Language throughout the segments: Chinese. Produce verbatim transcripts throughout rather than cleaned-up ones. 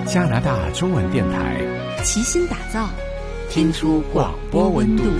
加拿大中文电台， 齐心打造，听出广播温度。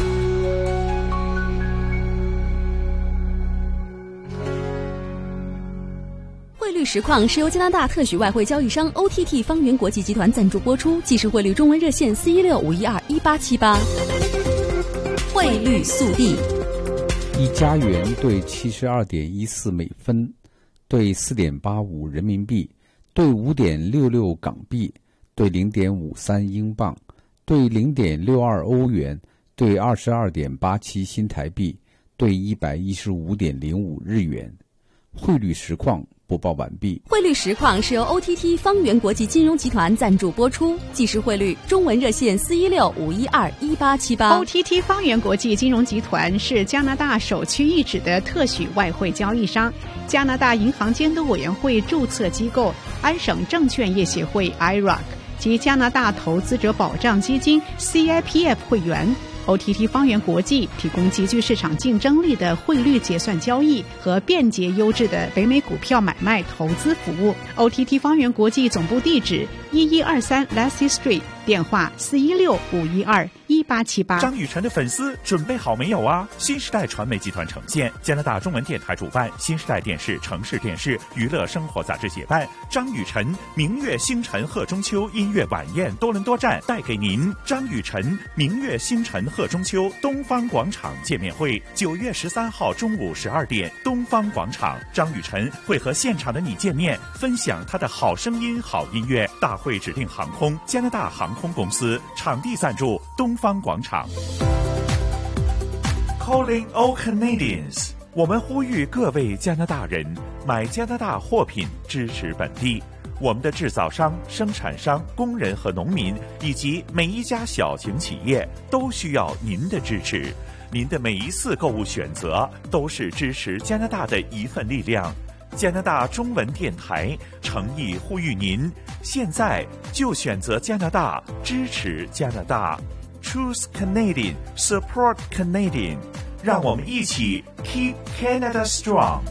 汇率实况是由加拿大特许外汇交易商 O T T 方圆国际集团赞助播出，即时汇率中文热线四一六五一二一八七八。汇率速递： 一加元兑七十二点一四美分，兑四点八五人民币，兑五点六六港币，兑零点五三英镑，兑零点六二欧元，兑二十二点八七新台币，兑一百一十五点零五日元。汇率实况播报完毕。 汇率实况是由 O T T 方圆国际金融集团赞助播出，即时汇率中文热线四一六五一二一八七八。 O T T 方圆国际金融集团是加拿大首屈一指的特许外汇交易商，加拿大银行监督委员会注册机构，安省证券业协会 I R A C 及加拿大投资者保障基金 C I P F 会员。O T T 方圆国际提供极具市场竞争力的汇率结算交易和便捷优质的北美股票买卖投资服务。O T T 方圆国际总部地址一一二三 Lassie Street， 电话四一六五一二一八七八。 张雨晨的粉丝准备好没有啊？新时代传媒集团呈现，加拿大中文电台主办，新时代电视、城市电视、娱乐生活杂志协办，张雨晨明月星辰贺中秋音乐晚宴多伦多站带给您张雨晨明月星辰贺中秋东方广场见面会，九月十三号中午十二点，东方广场，张雨晨会和现场的你见面，分享他的好声音、好音乐。大会指定航空加拿大航空公司，场地赞助东方广场。Calling all Canadians， 我们呼吁各位加拿大人买加拿大货品，支持本地。我们的制造商、生产商、工人和农民，以及每一家小型企业都需要您的支持。您的每一次购物选择都是支持加拿大的一份力量。加拿大中文电台诚意呼吁您，现在就选择加拿大，支持加拿大。Choose Canadian, support Canadian， 让我们一起 Keep Canada Strong。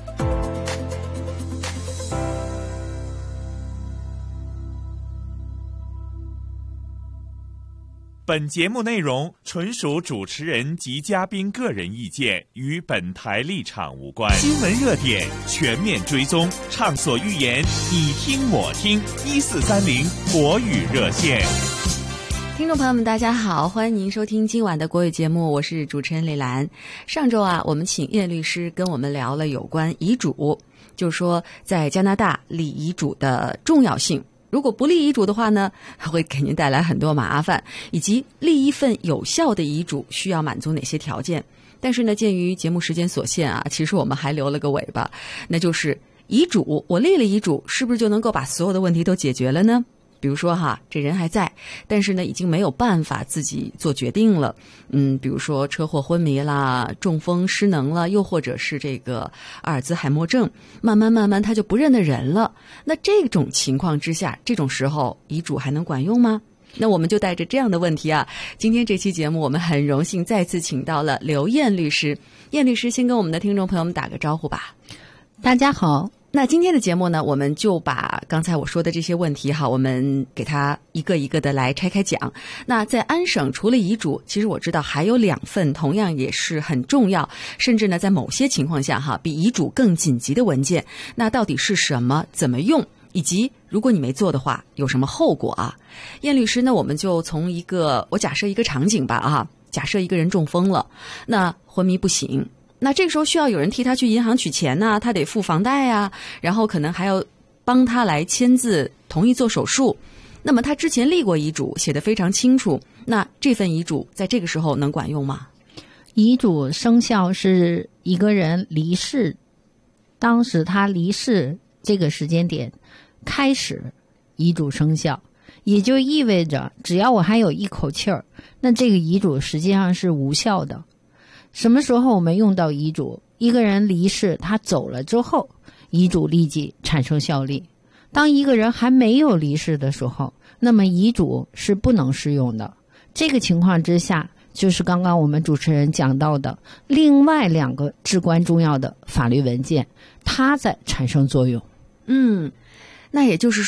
本节目内容纯属主持人及嘉宾个人意见，与本台立场无关。新闻热点全面追踪，畅所欲言，你听我听。一四三零国语热线。 听众朋友们大家好，欢迎您收听今晚的国语节目，我是主持人李兰。上周啊，我们请叶律师跟我们聊了有关遗嘱，就是说在加拿大立遗嘱的重要性。如果不立遗嘱的话呢，会给您带来很多麻烦，以及立一份有效的遗嘱需要满足哪些条件。但是呢，鉴于节目时间所限啊，其实我们还留了个尾巴，那就是遗嘱，我立了遗嘱，是不是就能够把所有的问题都解决了呢？比如说哈，这人还在，但是呢，已经没有办法自己做决定了。嗯，比如说车祸昏迷啦，中风失能了，又或者是这个阿尔兹海默症，慢慢慢慢他就不认得人了。那这种情况之下，这种时候遗嘱还能管用吗？那我们就带着这样的问题啊，今天这期节目我们很荣幸再次请到了刘燕律师。燕律师先跟我们的听众朋友们打个招呼吧。 大家好。 那今天的节目呢，我们就把刚才我说的这些问题哈，我们给它一个一个的来拆开讲。那在安省除了遗嘱，其实我知道还有两份同样也是很重要，甚至呢在某些情况下哈，比遗嘱更紧急的文件。那到底是什么？怎么用？以及如果你没做的话，有什么后果啊？燕律师呢，我们就从一个我假设一个场景吧啊，假设一个人中风了，那昏迷不醒。那这个时候需要有人替他去银行取钱呐、啊，他得付房贷啊，然后可能还要帮他来签字同意做手术。那么他之前立过遗嘱，写得非常清楚，那这份遗嘱在这个时候能管用吗？ 遗嘱生效是一个人离世，当时他离世这个时间点开始遗嘱生效，也就意味着只要我还有一口气儿，那这个遗嘱实际上是无效的。什么时候我们用到遗嘱？一个人离世，他走了之后，遗嘱立即产生效力。当一个人还没有离世的时候，那么遗嘱是不能适用的。这个情况之下，就是刚刚我们主持人讲到的另外两个至关重要的法律文件，它在产生作用。 嗯，那也就是说